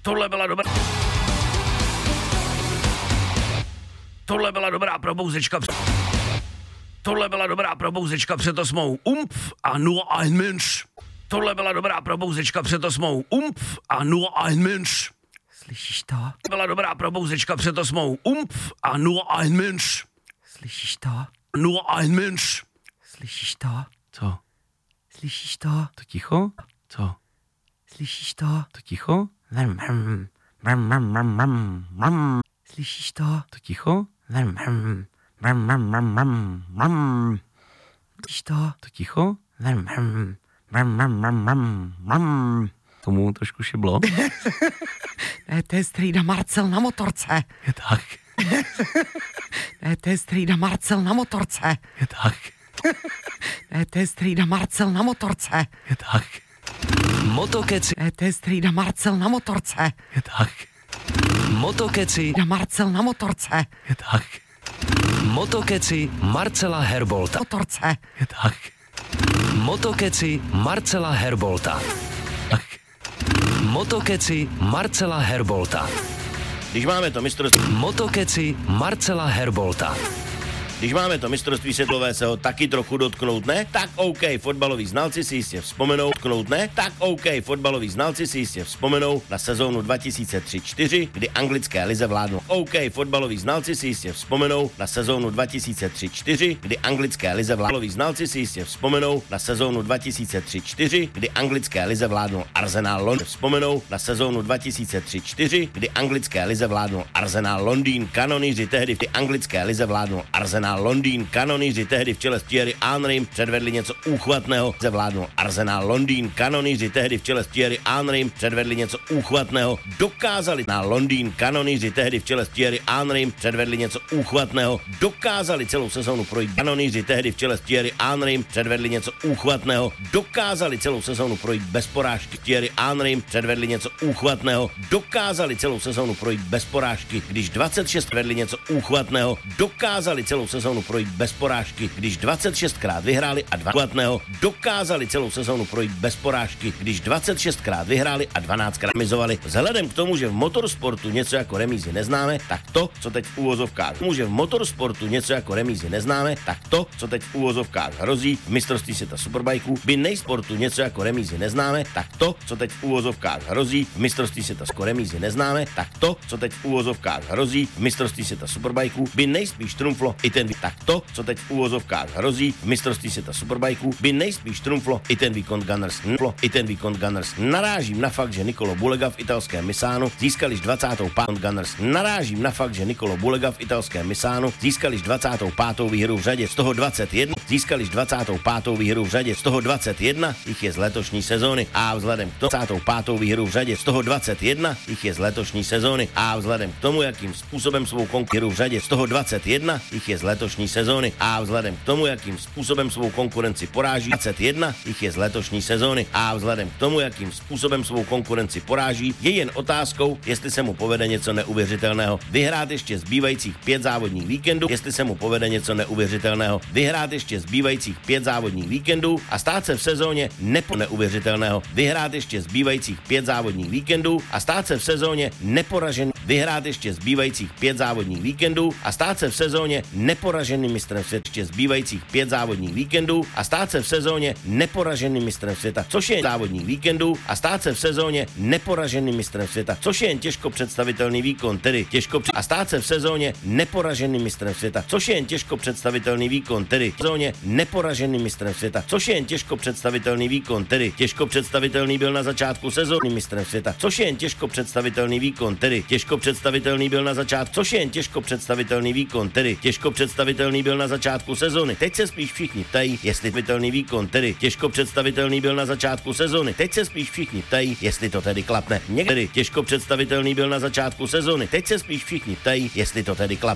Tohle byla dobrá. Tohle byla dobrá probouzečka. Tohle byla dobrá probouzečka před 8. Umf a nur ein Mensch. Tohle byla dobrá probouzečka před 8. Umf a nur ein Mensch. Slyšíš to? Byla dobrá probouzečka před 8. Umf a nur ein Mensch. Slyšíš to? Nur ein Mensch. Slyšíš to? Co? Slyšíš to? To ticho? Co? Slyšíš to? To ticho? Slyšíš to? To ticho? Slyšíš to? To ticho? Tomu trošku šiblo. Ne, to je strýda Marcel na motorce. Je tak. Ne, to je strýda Marcel na motorce. Je tak. Ne, to je strýda Marcel na motorce. Je tak. Motokeci. Ne, to je strýda Marcel na motorce. Je tak. Motokeci. Strýda Marcel na motorce. Je tak. Motokeci Marcela Herbolta. Motorce. Je tak. Motokeci Marcela Herbolta. Tak. Motokeci Marcela Herbolta. Když máme to mistrovství, Motokeci Marcela Herbolta. když máme to mistrovství světové, se ho taky trochu dotknout, ne? Tak OK, fotbaloví znalci si jistě vzpomenou, dotknout, ne? Tak OK, fotbaloví znalci si jistě vzpomenou na sezónu 2003-4, kdy anglické lize vládnou. OK, fotbaloví znalci si jistě vzpomenou na sezónu 2003-4, kdy anglické lize vládnou. Znalci si jistě vzpomenou na sezónu 2003-4, kdy anglické lize vládnou Arsenal Londýn. Vzpomenou na sezónu 2003-4, kdy anglické lize vládnou Arsenal Londýn. Kanonýři tehdy v ty anglické lize vládnou Arsenal Londýn. Kanonýři tehdy v čele s Thierry Henrym předvedli něco úchvatného. Vládnou Arsenal Londýn. Kanonýři tehdy v čele s Thierry Henrym předvedli něco úchvatného. Dokázali na Londýn. Kanonýři tehdy v čele s Thierry Henrym předvedli něco úchvatného. Dokázali celou sezónu projít. Kanonýři tehdy v čele s Thierry Henrym předvedli něco úchvatného. Dokázali celou sezónu projít bez porážky. Thierry Henrym předvedli něco úchvatného. Dokázali celou sezónu projít bez porážky, když 26 vedli něco úchvatného. Dokázali celou sezónu projít bez porážky, když 26krát vyhráli a 2 dokázali celou sezónu projít bez porážky, když 26krát vyhráli a 12krát remizovali. Vzhledem k tomu, že v motorsportu něco jako remízy neznáme, tak to, co teď v úvozovkách hrozí v mistrovství světa superbajků, by nejsportu něco jako remízy neznáme, tak to, co teď v úvozovkách hrozí v mistrovství světa remízy neznáme, tak to, co teď v úvozovkách hrozí v mistrovství světa superbajků, by nejspíš trumflo i ten tak to, co teď v úvozovkách hrozí v mistrovství světa superbajků, by nejspíš trumflo i ten výkon Gunners. Narážím na fakt, že Nicolo Bulega v italském Misánu získali 25. Gunners. Narážím na fakt, že Nicolo Bulega v italském Misánu získali 25. výhru v řadě, z toho 21 získali 25. výhru v řadě, z toho 21 jich je z letošní sezóny a vzhledem k tomu 25. výhru v řadě, z toho 21 jich je z letošní sezóny a vzhledem k tomu, jakým způsobem svou konkurenci v řadě, z toho 21 jich je z letošní sezóny a vzhledem k tomu, jakým způsobem svou konkurenci poráží, 21 jich je z letošní sezóny a vzhledem k tomu, jakým způsobem svou konkurenci poráží, je jen otázkou, jestli se mu povede něco neuvěřitelného. Vyhrát ještě zbývajících 5 závodních víkendů, a stát se v sezóně neuvěřitelného. Vyhrát ještě zbývajících 5 závodních víkendů a stát se v sezóně neporažený. Vyhrát ještě zbývajících 5 závodních víkendů a stát se v sezóně neporaženým mistrem světa. Ještě zbývajících 5 závodních víkendů a stát se v sezóně neporaženým mistrem světa. Což je závodních víkendů a stát se v sezóně neporaženým mistrem světa. Což je jen těžko představitelný výkon, tedy a stát se v sezóně neporaženým mistrem světa. Což je jen těžko představitelný výkon, tedy v sezóně neporaženým mistrem světa. Což je jen těžko představitelný výkon, tedy těžko představitelný byl na začátku sezóny mistrem světa. Což je jen těžko představitelný výkon, tedy těžko představitelný byl na začátku. Což je jen těžko představitelný výkon, tedy těžko představitelný byl na začátku sezóny. Teď se spíš všichni ptají, jestli představitelný výkon, tedy těžko představitelný byl na začátku sezóny. Teď se spíš všichni ptají, jestli to tedy klapne. Někdy těžko představitelný byl na začátku sezóny. Teď se spíš všichni ptají, jestli to tedy klapne.